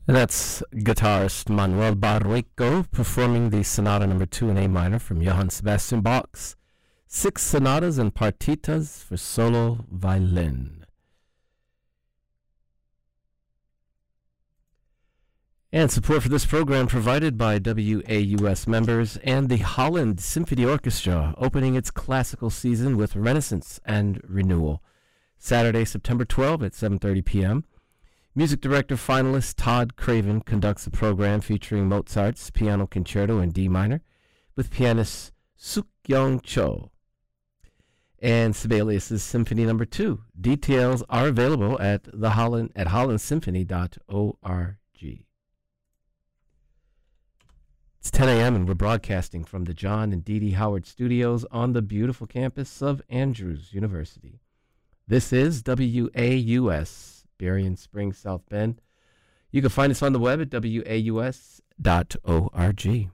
And that's guitarist Manuel Barrueco performing the Sonata No. 2 in A minor from Johann Sebastian Bach's Six Sonatas and Partitas for Solo Violin. And support for this program provided by WAUS members and the Holland Symphony Orchestra, opening its classical season with Renaissance and Renewal. Saturday, September 12 at 7:30 p.m. Music director finalist Todd Craven conducts a program featuring Mozart's Piano Concerto in D minor with pianist Suk-Young Cho and Sibelius' Symphony No. 2. Details are available at hollandsymphony.org. It's 10 a.m. and we're broadcasting from the John and Dee Dee Howard Studios on the beautiful campus of Andrews University. This is WAUS, Berrien Springs, South Bend. You can find us on the web at waus.org.